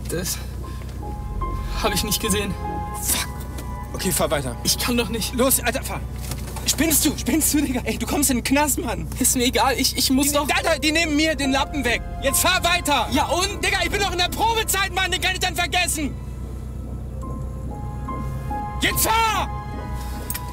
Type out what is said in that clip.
Das habe ich nicht gesehen. Fuck. Okay, fahr weiter. Ich kann doch nicht. Los, Alter, fahr. Spinnst du, Digga? Ey, du kommst in den Knast, Mann. Ist mir egal, ich muss doch... Alter, die nehmen mir den Lappen weg. Jetzt fahr weiter. Ja und? Digga, ich bin doch in der Probezeit, Mann. Den kann ich dann vergessen. Jetzt fahr!